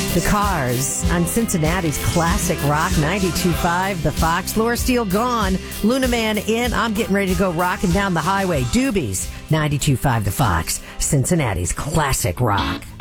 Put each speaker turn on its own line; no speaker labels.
The Cars on Cincinnati's classic rock 92.5 The Fox. Laura Steele gone. Luna Man in. I'm getting ready to go rocking down the highway. Doobies 92.5 The Fox. Cincinnati's classic rock.